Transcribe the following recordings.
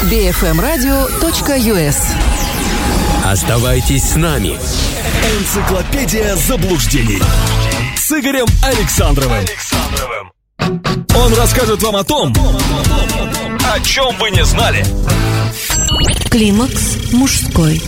bfmradio.us. Оставайтесь с нами. Энциклопедия заблуждений с Игорем Александровым. Он расскажет вам о том, о чем вы не знали. Климакс мужской.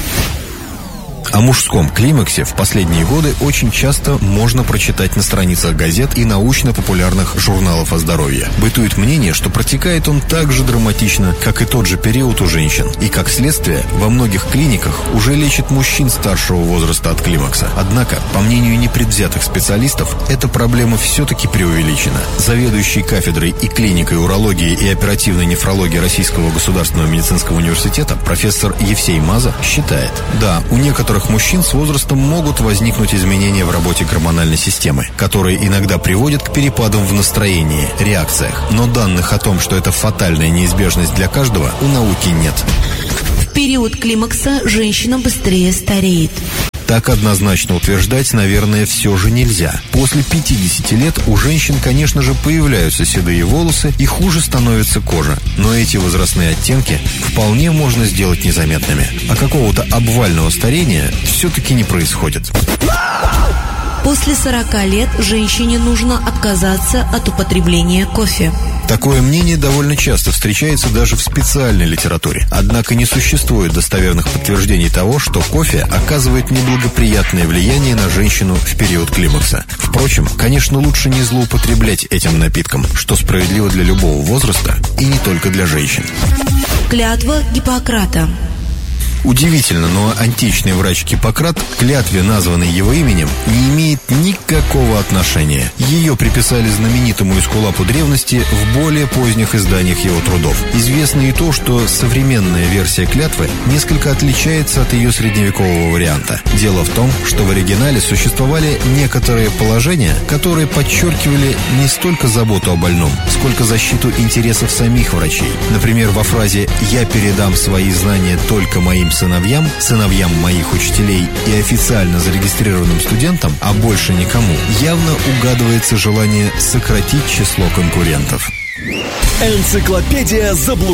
О мужском климаксе в последние годы очень часто можно прочитать на страницах газет и научно-популярных журналов о здоровье. Бытует мнение, что протекает он так же драматично, как и тот же период у женщин. И, как следствие, во многих клиниках уже лечат мужчин старшего возраста от климакса. Однако, по мнению непредвзятых специалистов, эта проблема все-таки преувеличена. Заведующий кафедрой и клиникой урологии и оперативной нефрологии Российского государственного медицинского университета профессор Евсей Маза считает: да, у некоторых мужчин с возрастом могут возникнуть изменения в работе гормональной системы, которые иногда приводят к перепадам в настроении, реакциях. Но данных о том, что это фатальная неизбежность для каждого, у науки нет. В период климакса женщина быстрее стареет. Так однозначно утверждать, наверное, все же нельзя. После 50 лет у женщин, конечно же, появляются седые волосы и хуже становится кожа. Но эти возрастные оттенки вполне можно сделать незаметными. А какого-то обвального старения все-таки не происходит. После 40 лет женщине нужно отказаться от употребления кофе. Такое мнение довольно часто встречается даже в специальной литературе. Однако не существует достоверных подтверждений того, что кофе оказывает неблагоприятное влияние на женщину в период климакса. Впрочем, конечно, лучше не злоупотреблять этим напитком, что справедливо для любого возраста и не только для женщин. Клятва Гиппократа. Удивительно, но античный врач Гиппократ к клятве, названной его именем, не имеет никакого отношения. Ее приписали знаменитому эскулапу древности в более поздних изданиях его трудов. Известно и то, что современная версия клятвы несколько отличается от ее средневекового варианта. Дело в том, что в оригинале существовали некоторые положения, которые подчеркивали не столько заботу о больном, сколько защиту интересов самих врачей. Например, во фразе «Я передам свои знания только моим сыновьям, сыновьям моих учителей и официально зарегистрированным студентам, а больше никому», явно угадывается желание сократить число конкурентов. Энциклопедия заблуждений.